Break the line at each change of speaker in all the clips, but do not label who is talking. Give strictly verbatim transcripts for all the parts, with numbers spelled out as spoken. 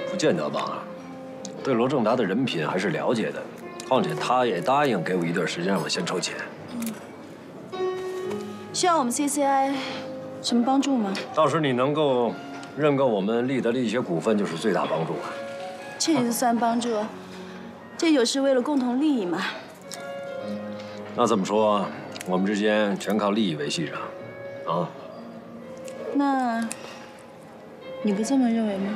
不见得吧？对罗正达的人品还是了解的，况且他也答应给我一段时间让我先筹钱。
嗯。需要我们 C C I 什么帮助吗？
到时你能够认购我们利得利一些股份，就是最大帮助了。
这也是算帮助，这有时为了共同利益嘛。
那这么说，我们之间全靠利益维系着，啊？
那你不这么认为吗？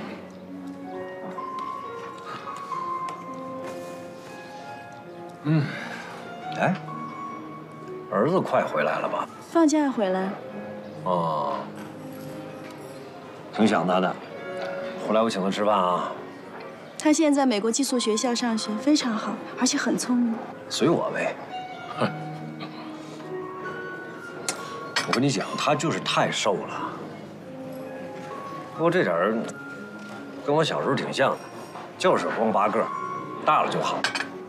嗯。哎，儿子快回来了吧？
放假回来。
哦。挺想他的，回来我请他吃饭啊。
他现在在美国寄宿学校上学，非常好，而且很聪明。
随我呗。哼。我跟你讲，他就是太瘦了。不过这点儿跟我小时候挺像的，就是光八个儿，大了就好。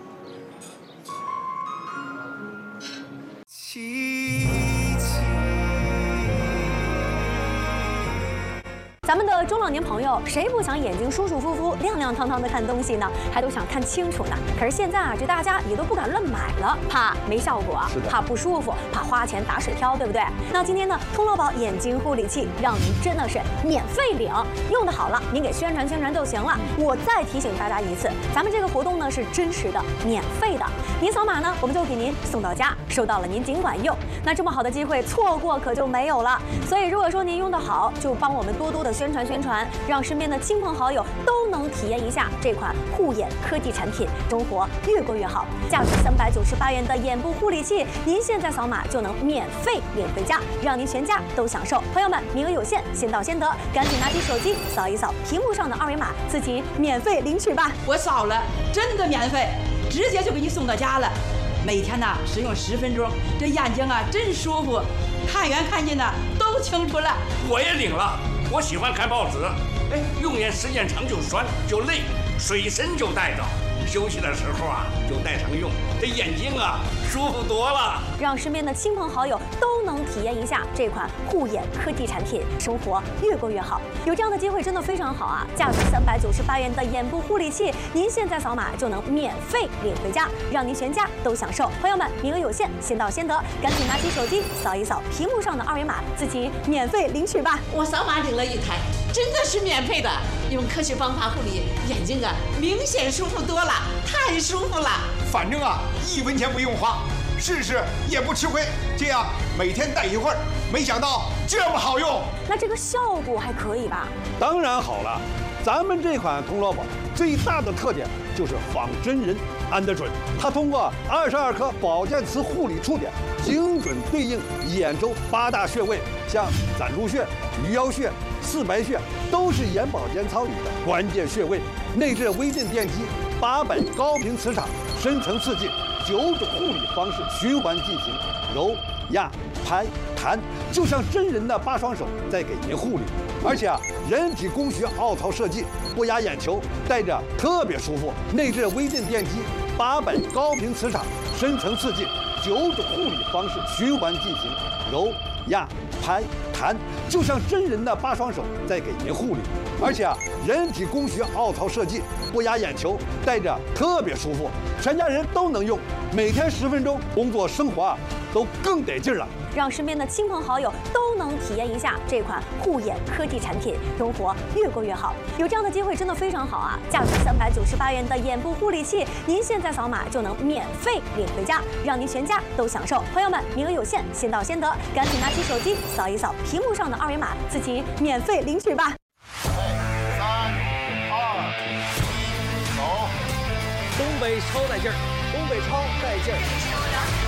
咱们的中老年朋友，谁不想眼睛舒舒服服、亮亮堂堂的看东西呢？还都想看清楚呢。可是现在啊，这大家也都不敢乱买了，怕没效果，怕不舒服，怕花钱打水漂，对不对？那今天呢，通乐宝眼睛护理器让您真的是免费领，用的好了，您给宣传宣传就行了。我再提醒大家一次，咱们这个活动呢是真实的、免费的，您扫码呢，我们就给您送到家，收到了您尽管用。那这么好的机会，错过可就没有了。所以如果说您用得好，就帮我们多多的宣传宣传，让身边的亲朋好友都能体验一下这款护眼科技产品，生活越过越好。价值三百九十八元的眼部护理器，您现在扫码就能免费领回家，让您全家都享受。朋友们，名额有限，先到先得，赶紧拿起手机扫一扫屏幕上的二维码，自己免费领取吧。
我扫了，真的免费，直接就给你送到家了。每天呢使用十分钟，这眼睛啊真舒服，看远看近呢都清楚了。
我也领了，我喜欢看报纸，哎，用眼时间长就酸就累，水参就带着，休息的时候啊就带上用，这眼睛啊舒服多了。
让身边的亲朋好友都能体验一下这款护眼科技产品，生活越过越好。有这样的机会真的非常好啊！价值三百九十八元的眼部护理器，您现在扫码就能免费领回家，让您全家都享受。朋友们，名额有限，先到先得，赶紧拿起手机扫一扫屏幕上的二维码，自己免费领取吧。
我扫码领了一台，真的是免费的，用科学方法护理眼睛啊，明显舒服多了，太舒服了。
反正啊，一分钱不用花，试试也不吃亏。这样每天戴一会儿，没想到这么好用。
那这个效果还可以吧？
当然好了，咱们这款通乐宝最大的特点就是仿真人安得准。它通过二十二颗保健磁护理触点，精准对应眼周八大穴位，像攒竹穴、鱼腰穴、四白穴，都是眼保健操里的关键穴位。内置微电电机，八百高频磁场，深层刺激，九种护理方式循环进行，揉、压、拍、弹，就像真人的八双手在给您护理。而且啊，人体工学凹槽设计，不压眼球，戴着特别舒服。内置微电电机，八百高频磁场，深层刺激，九种护理方式循环进行，揉、压、拍、弹，就像真人的八双手在给您护理。而且啊，人体工学凹槽设计，不压眼球，戴着特别舒服，全家人都能用。每天十分钟，工作生活啊都更得劲了。
让身边的亲朋好友都能体验一下这款护眼科技产品，生活越过越好。有这样的机会真的非常好啊！价值三百九十八元的眼部护理器，您现在扫码就能免费领回家，让您全家都享受。朋友们，名额有限，先到先得，赶紧拿起手机扫一扫屏幕上的二维码，自己免费领取吧。
三二一，走！
东北超带劲儿，东北超带劲儿。